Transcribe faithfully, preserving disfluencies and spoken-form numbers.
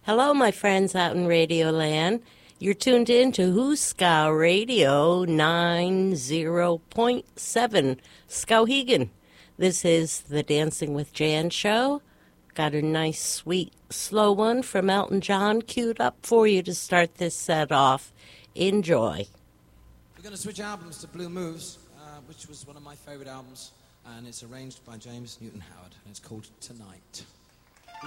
Hello, my friends out in Radio Land. You're tuned in to Who's Ska Radio ninety point seven, Skowhegan. This is the Dancing with Jan show. Got a nice, sweet, slow one from Elton John queued up for you to start this set off. Enjoy. We're going to switch albums to Blue Moves, uh, which was one of my favorite albums, and it's arranged by James Newton Howard, and it's called Tonight.